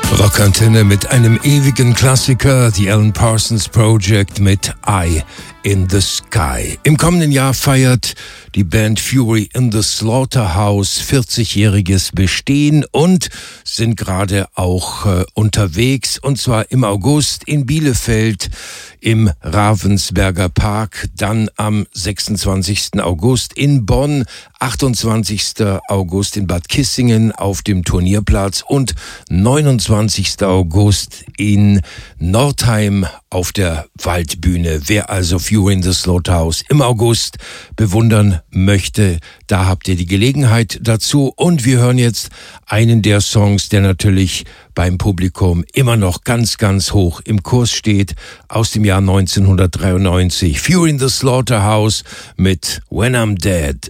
Rockantenne mit einem ewigen Klassiker, The Alan Parsons Project mit Eye in the Sky. Im kommenden Jahr feiert die Band Fury in the Slaughterhouse 40-jähriges Bestehen und sind gerade auch unterwegs, und zwar im August in Bielefeld im Ravensberger Park, dann am 26. August in Bonn, 28. August in Bad Kissingen auf dem Turnierplatz und 29. August in Nordheim auf der Waldbühne. Wer also Fury in the Slaughterhouse im August bewundern möchte, da habt ihr die Gelegenheit dazu. Und wir hören jetzt einen der Songs, der natürlich beim Publikum immer noch ganz, ganz hoch im Kurs steht, aus dem Jahr 1993. Fury in the Slaughterhouse mit When I'm Dead.